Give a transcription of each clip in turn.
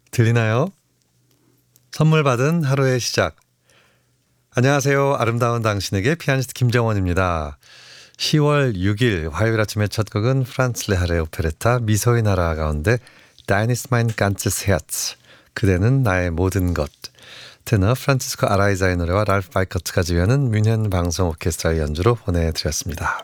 들리나요? 선물 받은 하루의 시작. 안녕하세요. 아름다운 당신에게 피아니스트 김정원입니다. 10월 6일 화요일 아침의 첫 곡은 프란츠 레하르의 오페레타 미소의 나라 가운데 Dein ist mein ganzes Herz, 그대는 나의 모든 것. 테너 프란치스코 아라이자의 노래와 랄프 바이커트가 지휘하는 뮌헨 방송 오케스트라의 연주로 보내드렸습니다.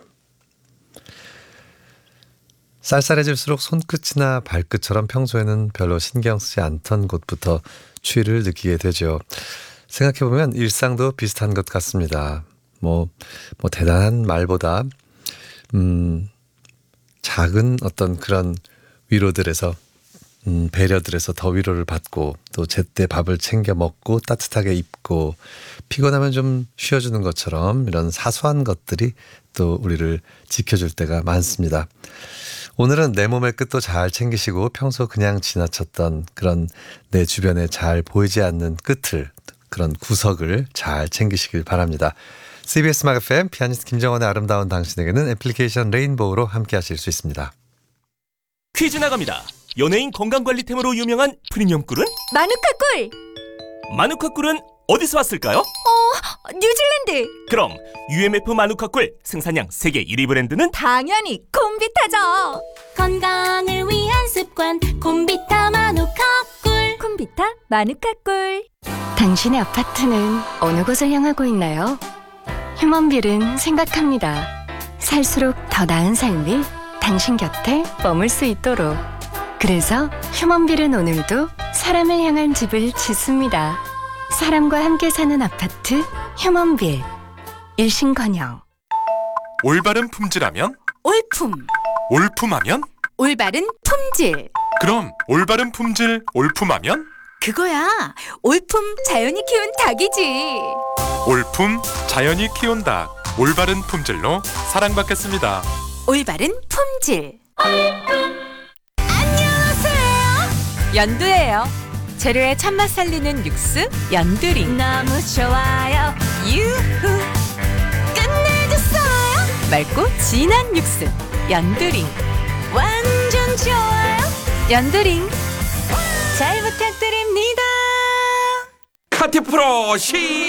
쌀쌀해질수록 손끝이나 발끝처럼 평소에는 별로 신경 쓰지 않던 곳부터 추위를 느끼게 되죠. 생각해보면 일상도 비슷한 것 같습니다. 뭐 대단한 말보다 작은 어떤 그런 위로들에서 배려들에서 더 위로를 받고 또 제때 밥을 챙겨 먹고 따뜻하게 입고 피곤하면 좀 쉬어주는 것처럼 이런 사소한 것들이 또 우리를 지켜줄 때가 많습니다. 오늘은 내 몸의 끝도 잘 챙기시고 평소 그냥 지나쳤던 그런 내 주변에 잘 보이지 않는 끝을, 그런 구석을 잘 챙기시길 바랍니다. CBS 음악 FM 피아니스트 김정원의 아름다운 당신에게는 애플리케이션 레인보우로 함께 하실 수 있습니다. 퀴즈 나갑니다. 연예인 건강관리템으로 유명한 프리미엄 꿀은? 마누카 꿀! 마누카 꿀은 어디서 왔을까요? 뉴질랜드! 그럼 UMF 마누카 꿀 생산량 세계 1위 브랜드는? 당연히 콤비타죠! 건강을 위한 습관 콤비타 마누카 꿀. 콤비타 마누카 꿀. 당신의 아파트는 어느 곳을 향하고 있나요? 휴먼빌은 생각합니다. 살수록 더 나은 삶이 당신 곁에 머물 수 있도록. 그래서 휴먼빌은 오늘도 사람을 향한 집을 짓습니다. 사람과 함께 사는 아파트 휴먼빌. 일신건영. 올바른 품질하면? 올품. 올품하면? 올바른 품질. 그럼 올바른 품질 올품하면? 그거야. 올품 자연이 키운 닭이지. 올품 자연이 키운 닭. 올바른 품질로 사랑받겠습니다. 올바른 품질. 안녕하세요. 연두예요. 재료의 참맛 살리는 육수 연두링. 너무 좋아요. 유후. 끝내줬어요. 맑고 진한 육수 연두링. 완전 좋아요. 연두링. 잘 부탁드립니다. 카티프로 시